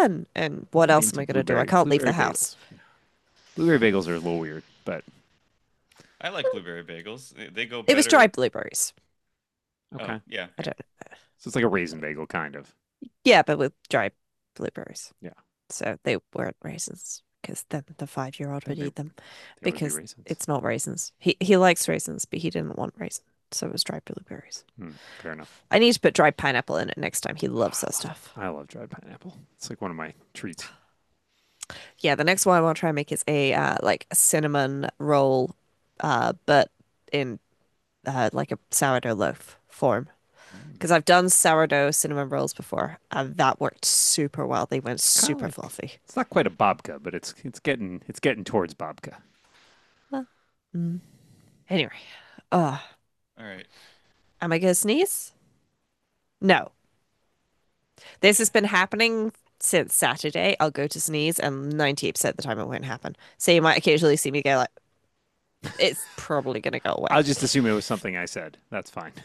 fun. And what I'm else am into I going to do? I can't leave the house. Blueberry bagels are a little weird, but I like blueberry bagels. They go It was dried better. blueberries. Oh, okay. yeah, I yeah. don't. So it's like a raisin bagel, kind of. Yeah, but with dried blueberries. Yeah. So they weren't raisins because then the 5-year-old Then would eat them they would be because raisins. it's not raisins. He likes raisins, but he didn't want raisins. So it was dried blueberries. Fair enough. I need to put dried pineapple in it next time. He loves that stuff. I love dried pineapple. It's like one of my treats. Yeah, the next one I want to try and make is a like a cinnamon roll, but in like a sourdough loaf form. Mm. Because I've done sourdough cinnamon rolls before, and that worked super well. They went It's kind of super like fluffy. it's not quite a babka, but it's getting towards babka. Well, anyway, uh, All right. am I gonna sneeze? No. This has been happening since Saturday. I'll go to sneeze, and 98% of the time it won't happen. So you might occasionally see me go like, it's probably gonna go away. I'll just assume it was something I said. That's fine.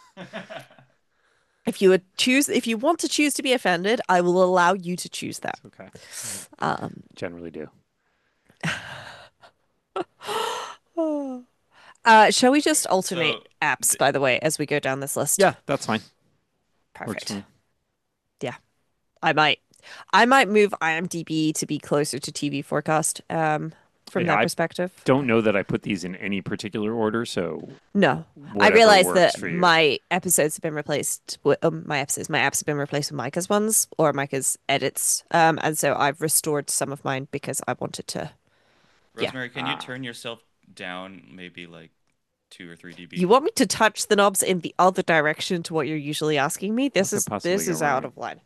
If you want to choose to be offended, I will allow you to choose that. Okay. Um, Generally do. shall we just So, alternate apps, d by the way, as we go down this list? Yeah, that's fine. Works for Perfect. me. Yeah, I might. I might move IMDb to be closer to TV forecast, from Yeah, that I perspective. don't know that I put these in any particular order, so No, I whatever realize works that for you. my episodes have been replaced with my apps have been replaced with Micah's ones or Micah's edits. And so I've restored some of mine because I wanted to. Yeah, Rosemary, can you Ah, turn yourself down maybe like 2 or 3 dB? you want me to touch the knobs in the other direction to what you're usually asking me? what could possibly This go is out wrong? of line.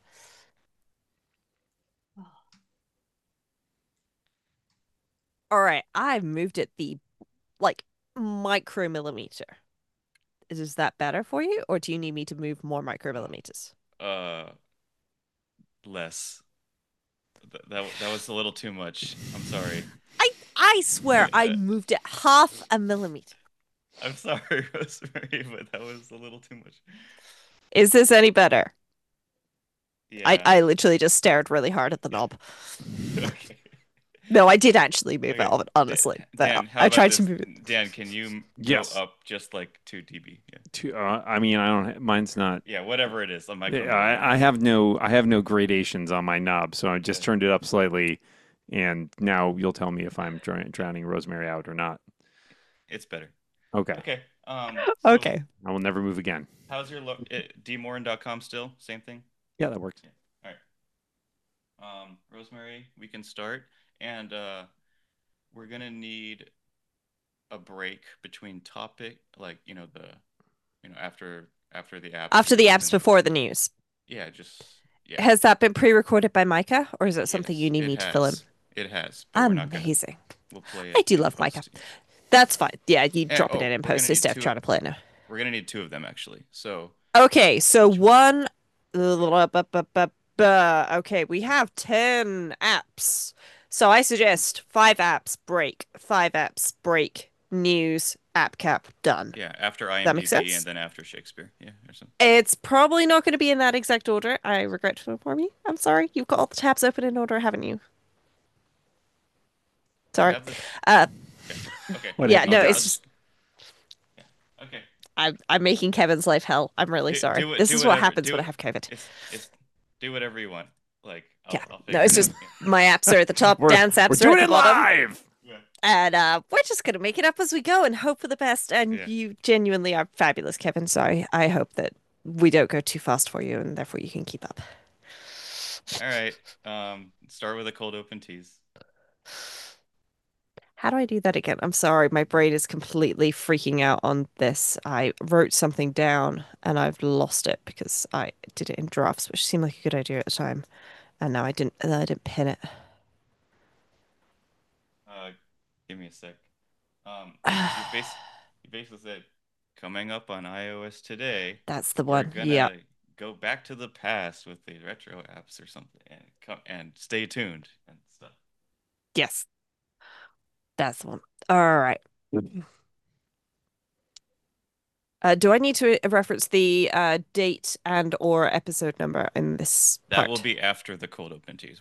All right, I've moved it the like micromillimeter. Is that better for you, or do you need me to move more micromillimeters? Uh, less. That was a little too much. I'm sorry. I swear I moved it half a millimeter. I'm sorry, Rosemary, but that was a little too much. Is this any better? Yeah. I literally just stared really hard at the knob. Okay. No, I did actually move it Okay. off, honestly. Dan, how I about tried to this? move it. Dan, can you go Yes. up just like 2 dB? Yeah. I mean, I don't. Mine's not. Yeah, whatever it is, a Yeah, micromillimeter. I have no gradations on my knob, so I just Yeah. turned it up slightly, and now you'll tell me if I'm drowning Rosemary out or not. It's better. Okay. Okay. So Okay. I will never move again. how's your dmorin.com still? Same thing? Yeah, that works. Yeah. All right. Rosemary, we can start. And we're gonna need a break between topic, like, after the apps and After the news apps, and before the news. yeah, just yeah. Has that been pre-recorded by Micah, or is it something you Yes, need it me to fill in? has. It has, but Amazing. we'll play I it do in love Micah. post. That's fine. Yeah, you And drop it in we're post gonna need instead of two trying to play it now. we're gonna need two of them actually. So Okay, so which one. Okay, we have 10 apps. So I suggest 5 apps, break. 5 apps, break. News, app cap, done. yeah, after That makes IMDb and sense? then after Shakespeare. Yeah, or something. It's probably not going to be in that exact order. I regret to inform you. I'm sorry. You've got all the tabs open in order, haven't you? I Sorry. have the Uh, okay. Okay. What have yeah, you no, I'll it's done? just just yeah. Okay. I'm making Kevin's life hell. I'm really sorry. This Do is what whatever. happens when I have COVID. It's do whatever you want. Like Yeah. I'll No, figure it's it out. just my apps are at the top, Dan's We're apps are at doing the it bottom. live. Yeah. And we're just gonna make it up as we go and hope for the best. And Yeah. you genuinely are fabulous, Kevin. So I hope that we don't go too fast for you and therefore you can keep up. All right. Start with a cold open tease. How do I do that again? I'm sorry, my brain is completely freaking out on this. I wrote something down and I've lost it because I did it in drafts, which seemed like a good idea at the time. And now I didn't pin it. Uh, Give me a sec. You basically said coming up on iOS today, That's the we're one. Yeah. gonna go back to the past with the retro apps or something, and stay tuned and stuff. Yes, that's the one. All right. Do I need to reference the date and or episode number in this That will part? be after the cold open tease.